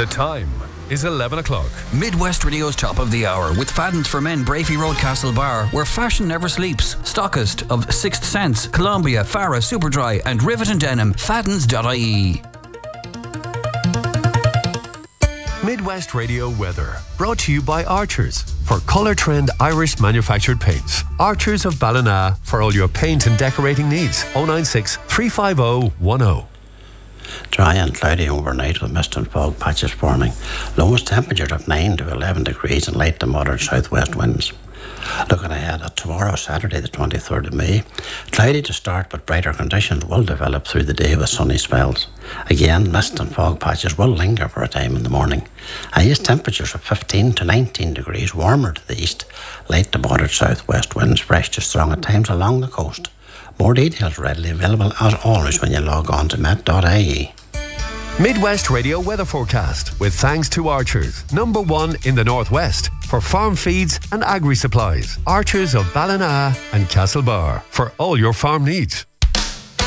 The time is 11 o'clock. Midwest Radio's top of the hour with Faddens for Men, Brafey Road, Castlebar, where fashion never sleeps. Stockist of Sixth Sense, Columbia, Farah, Superdry and Rivet and Denim. Faddens.ie. Midwest Radio weather, brought to you by Archers for Colour Trend Irish manufactured paints. Archers of Ballina for all your paint and decorating needs. 096 350 10. Dry and cloudy overnight with mist and fog patches forming. Lowest temperature of 9 to 11 degrees and light to moderate southwest winds. Looking ahead at tomorrow, Saturday the 23rd of May, cloudy to start but brighter conditions will develop through the day with sunny spells. Again, mist and fog patches will linger for a time in the morning. Highest temperatures of 15 to 19 degrees, warmer to the east, light to moderate southwest winds, fresh to strong at times along the coast. More details readily available as always when you log on to met.ie. Midwest Radio weather forecast with thanks to Archers, #1 in the Northwest for farm feeds and agri supplies. Archers of Ballina and Castlebar for all your farm needs.